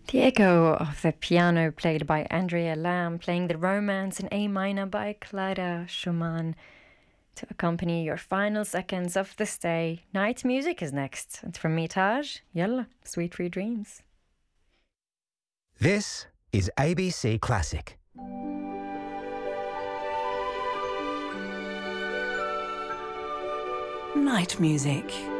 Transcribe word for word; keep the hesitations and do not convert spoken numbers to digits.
The echo of the piano played by Andrea Lamb, playing the Romance in A minor by Clara Schumann. To accompany your final seconds of this day, night music is next. And from me, Taj, yalla, sweet free dreams. This is A B C Classic. Night music.